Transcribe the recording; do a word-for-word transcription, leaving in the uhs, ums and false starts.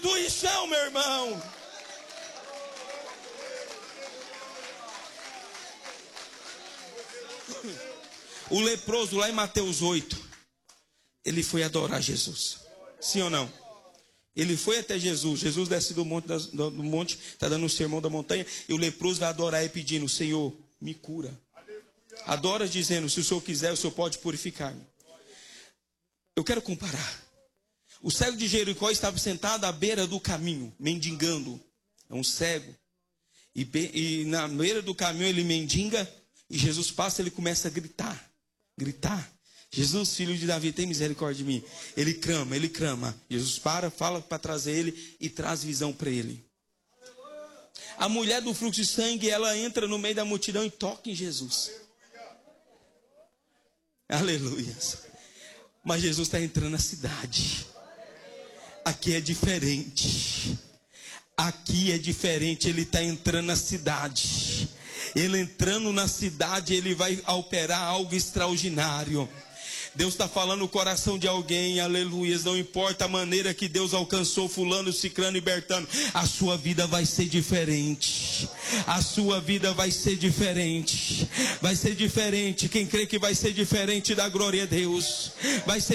do chão, meu irmão. O leproso lá em Mateus oito, ele foi adorar Jesus. Sim ou não? Ele foi até Jesus. Jesus desce do monte, do monte, está dando um sermão da montanha, e o leproso vai adorar e pedindo: Senhor, me cura. Adora dizendo: se o Senhor quiser, o Senhor pode purificar-me. Eu quero comparar. O cego de Jericó estava sentado à beira do caminho, mendigando. É um cego. E, e na beira do caminho ele mendiga, e Jesus passa e ele começa a gritar. Gritar: Jesus, filho de Davi, tem misericórdia de mim. Ele clama, ele clama. Jesus para, fala para trazer ele e traz visão para ele. A mulher do fluxo de sangue, ela entra no meio da multidão e toca em Jesus. Aleluia. Mas Jesus está entrando na cidade. Aqui é diferente. Aqui é diferente. Ele está entrando na cidade. Ele entrando na cidade, ele vai operar algo extraordinário. Deus está falando no coração de alguém, aleluia. Não importa a maneira que Deus alcançou fulano, ciclano e bertano, a sua vida vai ser diferente. A sua vida vai ser diferente. Vai ser diferente. Quem crê que vai ser diferente, dá glória a Deus. Vai ser